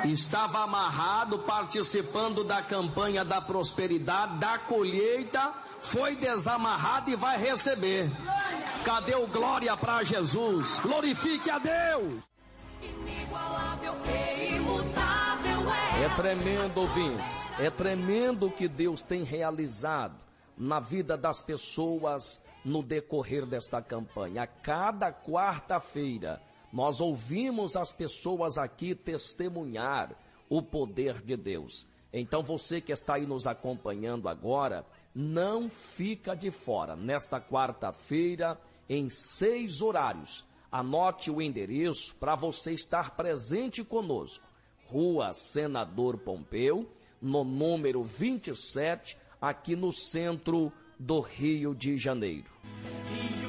estava amarrado, participando da campanha da prosperidade, da colheita, foi desamarrado e vai receber. Cadê o glória para Jesus? Glorifique a Deus! É tremendo, ouvintes, é tremendo o que Deus tem realizado na vida das pessoas no decorrer desta campanha. A cada quarta-feira, nós ouvimos as pessoas aqui testemunhar o poder de Deus. Então você que está aí nos acompanhando agora, não fica de fora. Nesta quarta-feira, em 6 horários, anote o endereço para você estar presente conosco. Rua Senador Pompeu, no número 27, aqui no centro do Rio de Janeiro.